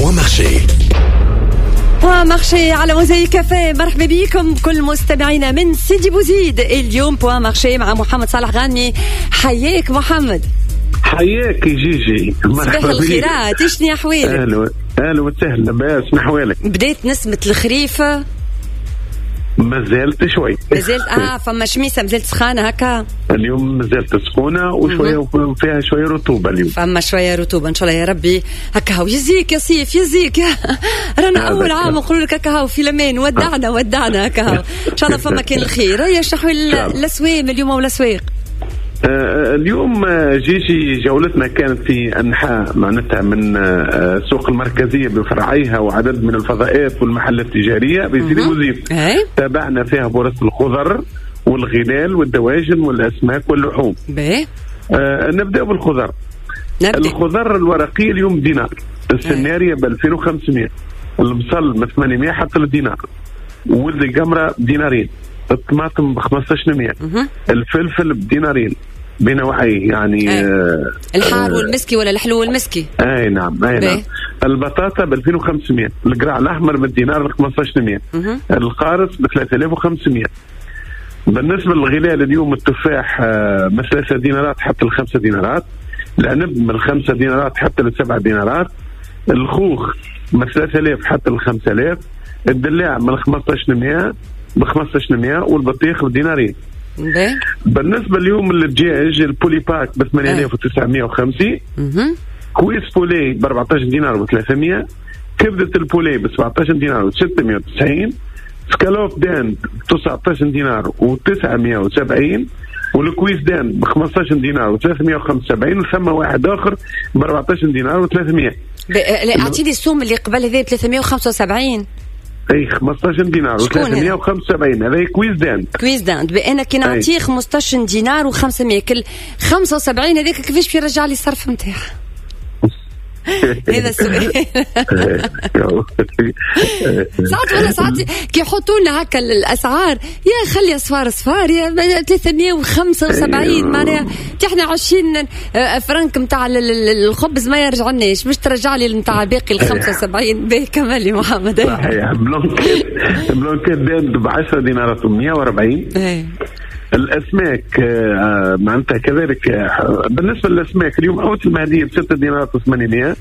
بوان مارشي على موزايك كافيه. مرحبا بكم كل مستمعينا من سيدي بوزيد. اليوم بوان مارشي مع محمد صالح غانمي. حياك محمد. حياك جيجي. صباح الخيرات. اشني احوالك؟ اهلا وسهلا. باس نحوالك. بديت نسمة الخريف؟ مازالت شوي. مازالت فما شميسة مازالت سخانة هكا. اليوم مازالت سخونة وشوية وفيها شوية رطوبة اليوم. فما شوية رطوبة إن شاء الله يا ربي. هكا يزيك يا صيف يزيك. رانا أول عام نقول لك هكا في لمين ودعنا هكا. إن شاء الله فما كان الخير. يا شحوي الأسواق اليوم ولا الأسواق؟ اليوم جيجي جولتنا كانت في أنحاء معناتها من السوق المركزية بفرعيها وعدد من الفضاءات والمحلات التجارية بسيدي بوزيد. تابعنا فيها بورصة الخضر والغلال والدواجن والأسماك واللحوم. نبدأ بالخضر. الخضر الورقي اليوم دينار، السنارية ب2500، البصل من 800 حتى للدينار، ولد الجمرة بدينارين، الطماطم ب1500، الفلفل بدينارين بنوعيه يعني الحار والمسكي ولا الحلو والمسكي. اي نعم. البطاطا ب2500، القراع الاحمر بالدينار ب1500، القارص ب3500. بالنسبه للغلال اليوم التفاح من 3 دينارات حتى ل5 دينارات، العنب من 5 دينارات حتى ل7 دينارات، الخوخ من 3000 حتى ل5000، الدلاع من 1500 ب1500، والبطيخ بدينارين. بالنسبة اليوم للدجاج البولي باك ب8950، كويس بولي ب14 دينار و300، كبدة البولي ب17 دينار و690، سكالوب دان ب19 دينار و970، والكويس دان ب15 دينار و375، وثم واحد آخر ب14 دينار و300. أعطيني السوم اللي قبل هذا ب375. اي 15 دينار و375. هذا كويس دان بانك نعطيه 15 دينار و500 كل 75. هذاك كيفاش باش يرجع لي الصرف نتاعها؟ هذا السؤال. ساعات كي يحطوا لنا هكا الاسعار يا خلي اصفار يا 375 معناها احنا 20 فرنك نتاع الخبز ما يرجعناش، مش ترجع لي نتاع باقي ال 75. به كمال محمد. صحيح. بلونكات دان ب 10 دينارات و140. الأسماك معناتها كذلك. بالنسبة للأسماك اليوم حوت المهدية ب6 دينارات و800.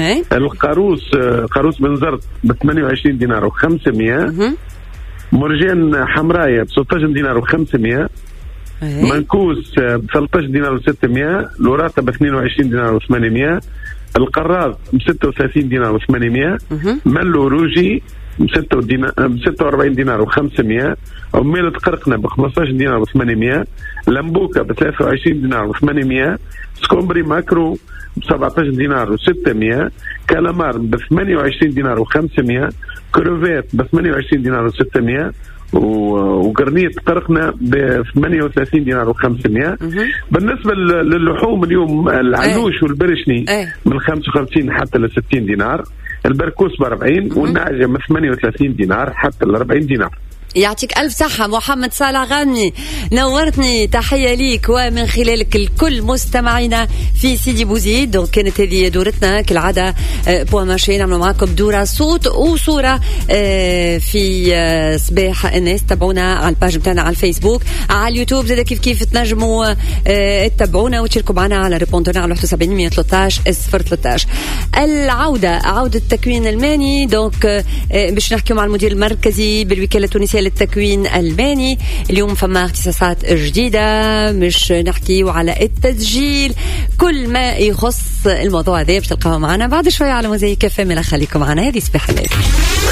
قاروس بنزرت ب28 دينار و500. مرجان حمراية ب16 دينار و500. منكوس ب13 دينار و600. لوراتا ب22 دينار و800. القراض ب36 دينار و800. ملو روجي ب46 دينار و500. عميلة قرقنة ب15 دينار و800. لمبوكا ب23 دينار و800. سكومبري ماكرو ب17 دينار و600. كالامار ب28 دينار و500. كروفيت ب28 دينار و600. وقرنية قرقنة ب38 دينار و500. بالنسبة للحوم اليوم العلوش والبرشني من 55 حتى ل60 دينار. البركوس ب40 والنعجة من 38 دينار حتى ل40 دينار. يعطيك ألف صحة محمد صالح غانمي، نورتني. تحية ليك ومن خلالك الكل مستمعينا في سيدي بوزيد. دونك كانت هذه دورتنا كالعادة بوان مارشي، نعمل معكم دورة صوت وصورة في صباح الناس. تابعونا على الباج بتاعنا على الفيسبوك، على اليوتيوب زي كيف تنجموا تتابعونا وتشاركوا معنا على ريبوندونا على 71 113 013. عودة التكوين المالي. دونك باش نحكي مع المدير المركزي بالوكالة التونسية للتكوين المالي. اليوم فما اختصاصات جديدة، مش نحكي على التسجيل، كل ما يخص الموضوع هذا باش تلقاوه معنا بعد شوية على موزايك كافيه. خليكم معنا. هذه صباح الناس.